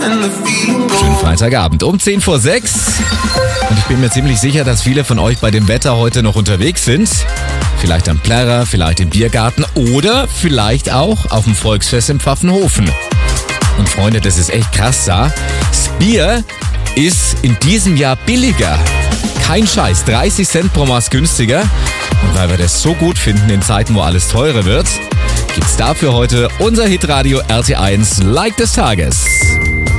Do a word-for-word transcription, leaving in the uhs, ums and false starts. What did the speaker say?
Schönen Freitagabend um zehn vor sechs. Und ich bin mir ziemlich sicher, dass viele von euch bei dem Wetter heute noch unterwegs sind. Vielleicht am Plärrer, vielleicht im Biergarten oder vielleicht auch auf dem Volksfest im Pfaffenhofen. Und Freunde, das ist echt krass da. Das Bier ist in diesem Jahr billiger. Kein Scheiß, dreißig Cent pro Maß günstiger. Und weil wir das so gut finden in Zeiten, wo alles teurer wird, gibt's dafür heute unser Hitradio R T eins Like des Tages.